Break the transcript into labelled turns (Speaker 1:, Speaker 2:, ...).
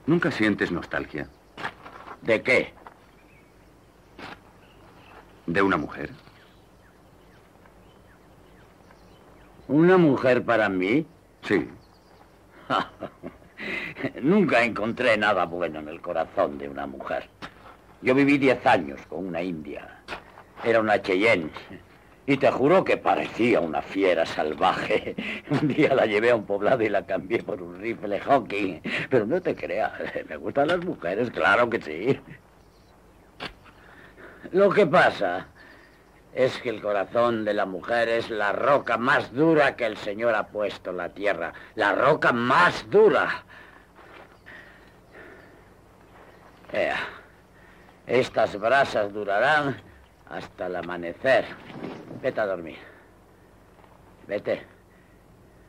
Speaker 1: ¿Nunca sientes nostalgia?
Speaker 2: ¿De qué?
Speaker 1: ¿De una mujer?
Speaker 2: ¿Una mujer para mí?
Speaker 1: Sí.
Speaker 2: Nunca encontré nada bueno en el corazón de una mujer. Yo viví 10 años con una india. Era una Cheyenne. Y te juro que parecía una fiera salvaje. Un día la llevé a un poblado y la cambié por un rifle hockey. Pero no te creas, me gustan las mujeres, claro que sí. Lo que pasa es que el corazón de la mujer es la roca más dura que el Señor ha puesto en la tierra. La roca más dura. Estas brasas durarán hasta el amanecer. Vete a dormir. Vete.